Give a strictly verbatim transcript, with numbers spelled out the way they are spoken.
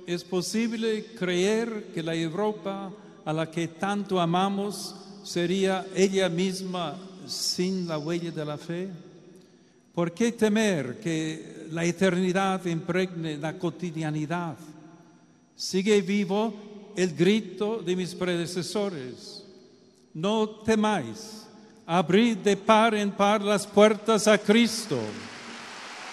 ¿es posible creer que la Europa a la que tanto amamos sería ella misma sin la huella de la fe? ¿Por qué temer que la eternidad impregne la cotidianidad? Sigue vivo el grito de mis predecesores: no temáis, abrid de par en par las puertas a Cristo.